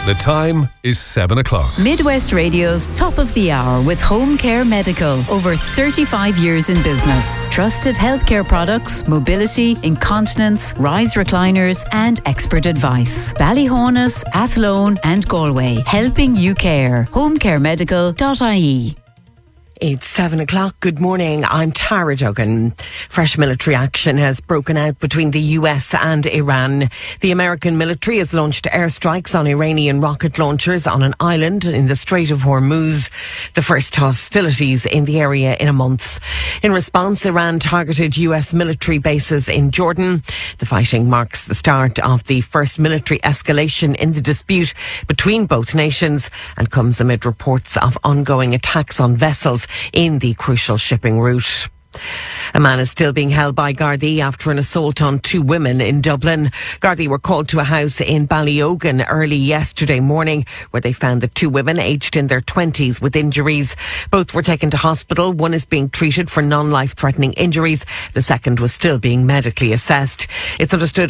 The time is 7 o'clock. Midwest Radio's Top of the Hour with Home Care Medical. Over 35 years in business. Trusted healthcare products, mobility, incontinence, rise recliners and expert advice. Ballyhonus, Athlone and Galway. Helping you care. homecaremedical.ie. It's 7 o'clock. Good morning. I'm Tara Duggan. Fresh military action has broken out between the US and Iran. The American military has launched airstrikes on Iranian rocket launchers on an island in the Strait of Hormuz, the first hostilities in the area in a month. In response, Iran targeted US military bases in Jordan. The fighting marks the start of the first military escalation in the dispute between both nations and comes amid reports of ongoing attacks on vessels in the crucial shipping route. A man is still being held by Gardaí after an assault on two women in Dublin. Gardaí were called to a house in Ballyogan early yesterday morning where they found the two women aged in their 20s with injuries. Both were taken to hospital. One is being treated for non-life-threatening injuries. The second was still being medically assessed. It's understood